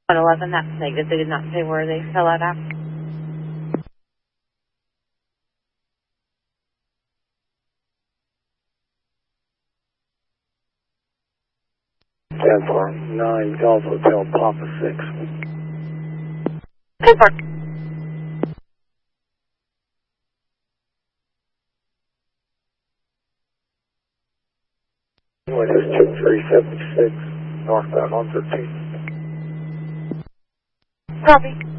111, that's negative. They did not say where they fell out at. Denver 9 Golf Hotel Papa 6. Confirm. Wind is 2376, northbound 113. Copy.